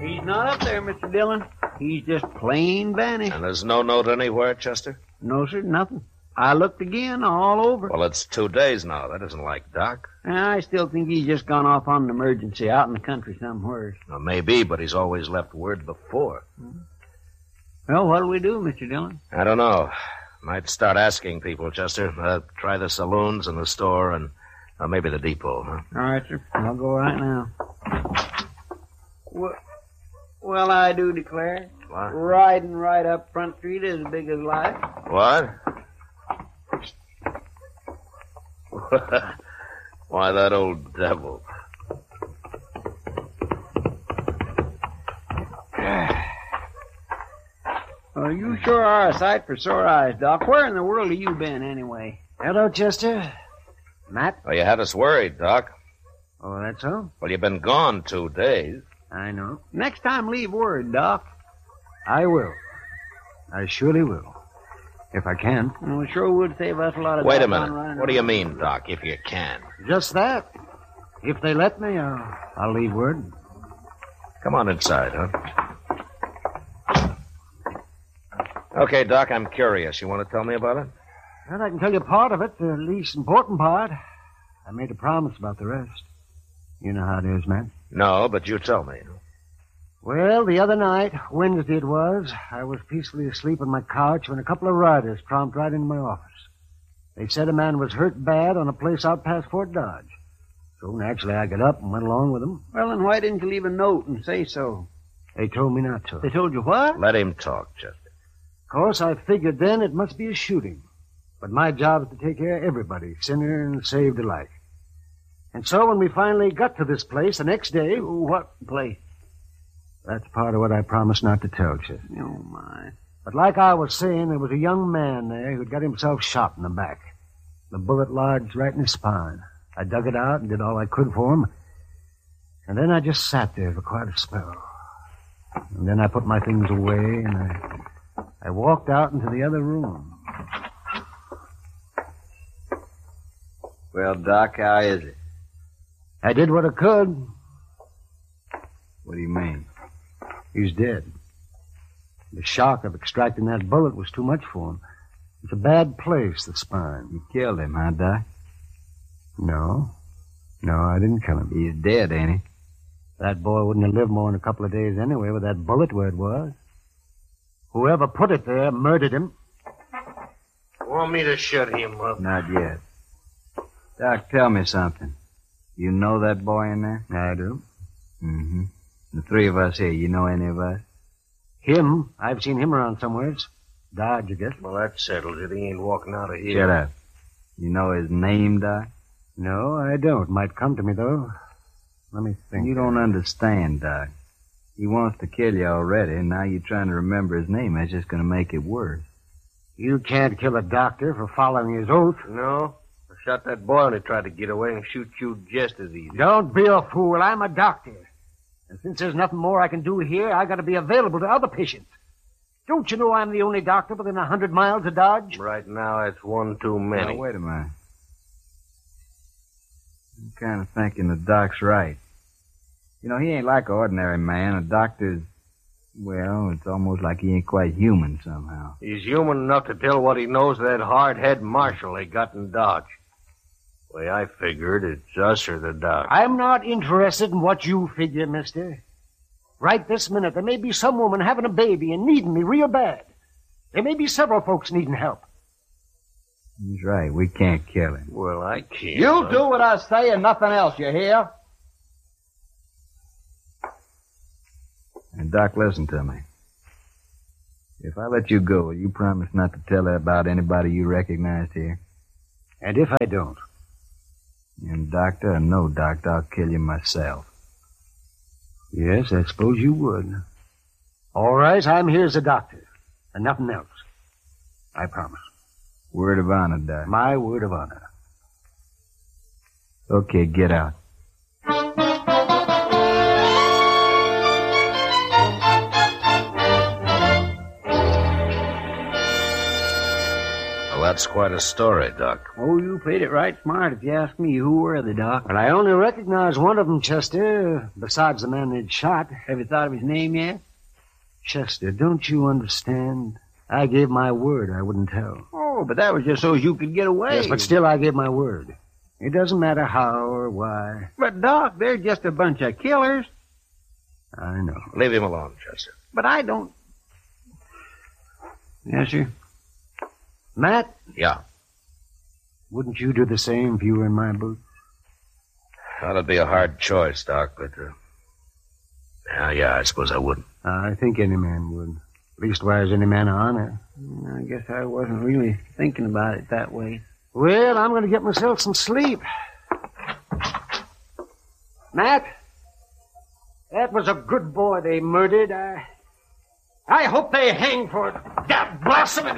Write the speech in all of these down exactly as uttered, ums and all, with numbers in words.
He's not up there, Mister Dillon. He's just plain vanished. And there's no note anywhere, Chester? No, sir, nothing. I looked again, all over. Well, it's two days now. That isn't like Doc. I still think he's just gone off on an emergency out in the country somewhere. Well, maybe, but he's always left word before. Well, what'll we do, Mister Dillon? I don't know. Might start asking people, Chester. Uh, try the saloons and the store and uh, maybe the depot, huh? All right, sir. I'll go right now. Well, well I do declare. What? Riding right up Front Street is as big as life. What? Why, that old devil. Well, you sure are a sight for sore eyes, Doc. Where in the world have you been, anyway? Hello, Chester. Matt? Well, you had us worried, Doc. Oh, that's all? Well, you've been gone two days. I know. Next time, leave word, Doc. I will. I surely will. If I can. Well, it sure would save us a lot of Wait a time minute. running What do you around. mean, Doc, if you can? Just that. If they let me, I'll, I'll leave word. Come on inside, huh? Okay, Doc, I'm curious. You want to tell me about it? Well, I can tell you part of it, the least important part. I made a promise about the rest. You know how it is, man. No, but you tell me. Well, the other night, Wednesday it was, I was peacefully asleep on my couch when a couple of riders tromped right into my office. They said a man was hurt bad on a place out past Fort Dodge. So naturally I got up and went along with them. Well, then why didn't you leave a note and say so? They told me not to. They told you what? Let him talk, Chester. Of course, I figured then it must be a shooting. But my job is to take care of everybody, sinner and saved alike. And so when we finally got to this place the next day... What place? That's part of what I promised not to tell, Chester. Oh, my. But like I was saying, there was a young man there who'd got himself shot in the back. The bullet lodged right in his spine. I dug it out and did all I could for him. And then I just sat there for quite a spell. And then I put my things away and I, I walked out into the other room. Well, Doc, how is it? I did what I could. What do you mean? He's dead. The shock of extracting that bullet was too much for him. It's a bad place, the spine. You killed him, huh, Doc? No. No, I didn't kill him. He's dead, ain't he? That boy wouldn't have lived more than a couple of days anyway with that bullet where it was. Whoever put it there murdered him. Want me to shut him up? Not yet. Doc, tell me something. You know that boy in there? I do. Mm-hmm. The three of us here, you know any of us? Him? I've seen him around somewheres. Dodge, I guess. Well, that settles it. He ain't walking out of here. Shut up. You know his name, Doc? No, I don't. Might come to me, though. Let me think. You don't understand, Doc. He wants to kill you already, and now you're trying to remember his name. That's just going to make it worse. You can't kill a doctor for following his oath. No? I shot that boy when he tried to get away and shoot you just as easy. Don't be a fool. I'm a doctor. And since there's nothing more I can do here, I got to be available to other patients. Don't you know I'm the only doctor within a hundred miles of Dodge? Right now, it's one too many. Now, wait a minute. I'm kind of thinking the doc's right. You know, he ain't like an ordinary man. A doctor's, well, it's almost like he ain't quite human somehow. He's human enough to tell what he knows to that hard-head marshal they got in Dodge. The way I figured, it's us or the doc. I'm not interested in what you figure, mister. Right this minute, there may be some woman having a baby and needing me real bad. There may be several folks needing help. He's right. We can't kill him. Well, I can't. You do what I say and nothing else, you hear? And, Doc, listen to me. If I let you go, will you promise not to tell her about anybody you recognized here? And if I don't? And, doctor or no doctor, I'll kill you myself. Yes, I suppose you would. All right, I'm here as a doctor. And nothing else. I promise. Word of honor, Doc. My word of honor. Okay, get out. Well, that's quite a story, Doc. Oh, you played it right smart if you ask me. Who were they, Doc? But I only recognize one of them, Chester, besides the man they'd shot. Have you thought of his name yet? Chester, don't you understand? I gave my word I wouldn't tell. Oh, but that was just so you could get away. Yes, but still I gave my word. It doesn't matter how or why. But, Doc, they're just a bunch of killers. I know. Leave him alone, Chester. But I don't... Yes, sir? Matt, Yeah. wouldn't you do the same if you were in my boots? Well, it'd be a hard choice, Doc, but... Uh, yeah, yeah, I suppose I would. I think any man would. Leastwise, any man of honor. I guess I wasn't really thinking about it that way. Well, I'm going to get myself some sleep. Matt, that was a good boy they murdered. I, I hope they hang for it. That blossoming.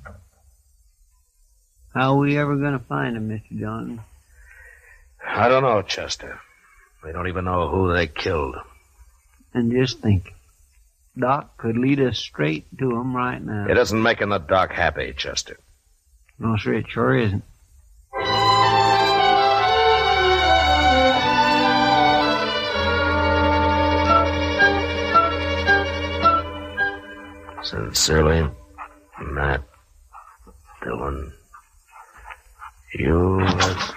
How are we ever going to find him, Mister Johnson? I don't know, Chester. We don't even know who they killed. And just think, Doc could lead us straight to him right now. It isn't making the Doc happy, Chester. No, sir, it sure isn't. Sincerely, Matt Dillon. You have...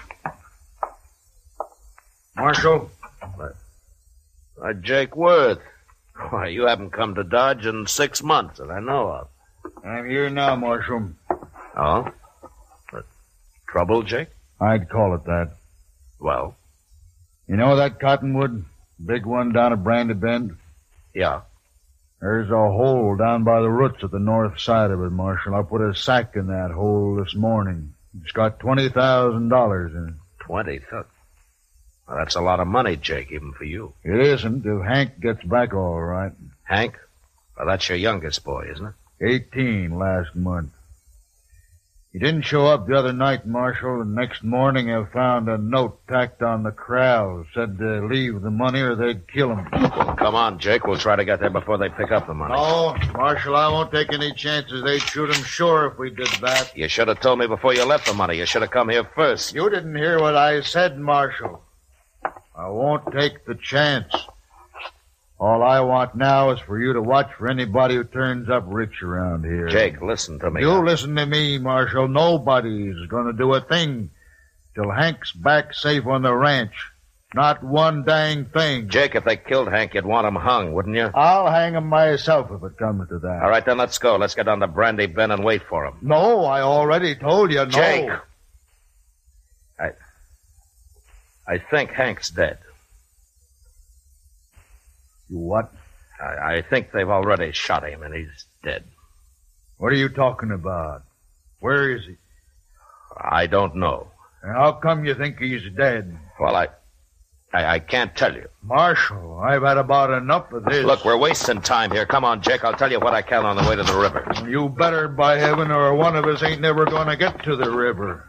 Marshal? Uh, Jake Worth. Why, you haven't come to Dodge in six months that I know of. I'm here now, Marshal. Oh? But trouble, Jake? I'd call it that. Well? You know that cottonwood? Big one down at Brandy Bend? Yeah. There's a hole down by the roots at the north side of it, Marshal. I put a sack in that hole this morning. It's got twenty thousand dollars in it. Twenty? Th- well, that's a lot of money, Jake, even for you. It isn't if Hank gets back all right. Hank? Well, that's your youngest boy, isn't it? Eighteen last month. He didn't show up the other night, Marshal, and next morning I found a note tacked on the corral. Said to leave the money or they'd kill him. Well, come on, Jake. We'll try to get there before they pick up the money. No, Marshal, I won't take any chances. They'd shoot him sure if we did that. You should have told me before you left the money. You should have come here first. You didn't hear what I said, Marshal. I won't take the chance. All I want now is for you to watch for anybody who turns up rich around here. Jake, listen to me. You listen to me, Marshal. Nobody's going to do a thing till Hank's back safe on the ranch. Not one dang thing. Jake, if they killed Hank, you'd want him hung, wouldn't you? I'll hang him myself if it comes to that. All right, then let's go. Let's get down to Brandy Bend and wait for him. No, I already told you no. Jake! I... I think Hank's dead. You what? I, I think they've already shot him, and he's dead. What are you talking about? Where is he? I don't know. And how come you think he's dead? Well, I... I, I can't tell you. Marshal, I've had about enough of this. Look, we're wasting time here. Come on, Jake. I'll tell you what I can on the way to the river. You better, by heaven, or one of us ain't never going to get to the river.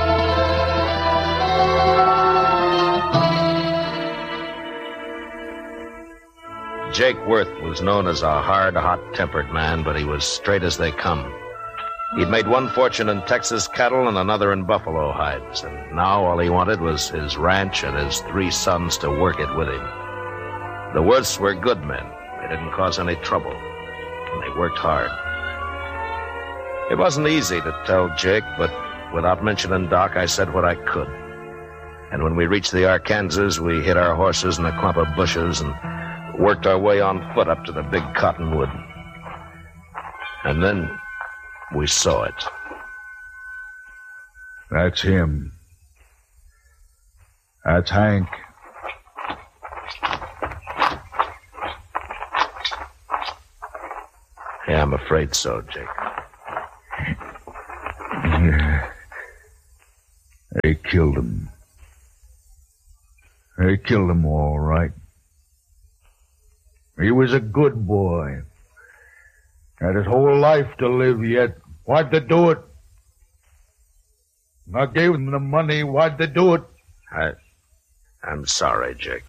Jake Worth was known as a hard, hot-tempered man, but he was straight as they come. He'd made one fortune in Texas cattle and another in buffalo hides, and now all he wanted was his ranch and his three sons to work it with him. The Worths were good men. They didn't cause any trouble, and they worked hard. It wasn't easy to tell Jake, but without mentioning Doc, I said what I could. And when we reached the Arkansas, we hid our horses in a clump of bushes and worked our way on foot up to the big cottonwood. And then we saw it. That's him. That's Hank. Yeah, I'm afraid so, Jake. Yeah. They killed him. They killed him all right. He was a good boy. Had his whole life to live yet. Why'd they do it? I gave them the money. Why'd they do it? I... I'm sorry, Jake.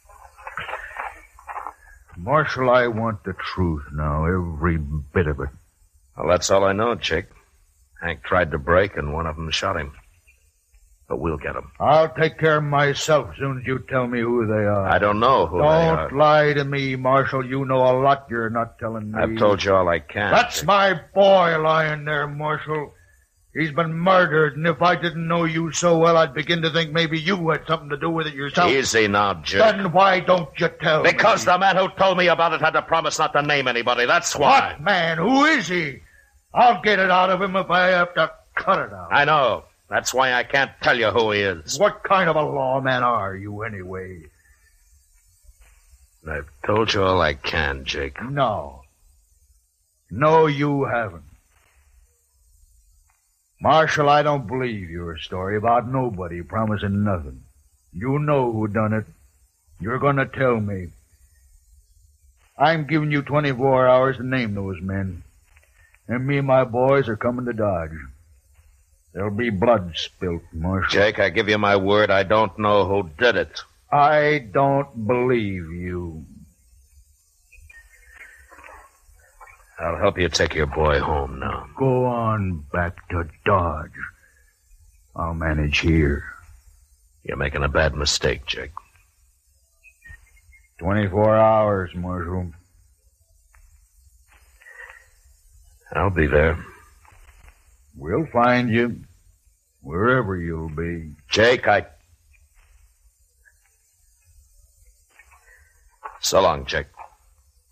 Marshal, I want the truth now, every bit of it. Well, that's all I know, Jake. Hank tried to break, and one of them shot him. But we'll get him. I'll take care of myself as soon as you tell me who they are. I don't know who they are. Don't lie to me, Marshal. You know a lot you're not telling me. I've told you all I can. That's Jake. my boy lying there, Marshal. He's been murdered, and if I didn't know you so well, I'd begin to think maybe you had something to do with it yourself. Easy now, Jake. Then why don't you tell Because me? the man who told me about it had to promise not to name anybody. That's why. What man? Who is he? I'll get it out of him if I have to cut it out. I know. That's why I can't tell you who he is. What kind of a lawman are you, anyway? I've told you all I can, Jake. No. No, you haven't. Marshal, I don't believe your story about nobody promising nothing. You know who done it. You're going to tell me. I'm giving you twenty-four hours to name those men. And me and my boys are coming to Dodge. There'll be blood spilt, Marshal. Jake, I give you my word, I don't know who did it. I don't believe you. I'll help you take your boy home now. Go on back to Dodge. I'll manage here. You're making a bad mistake, Jake. Twenty-four hours, Marshal. I'll be there. We'll find you, wherever you'll be. Jake, I... So long, Jake.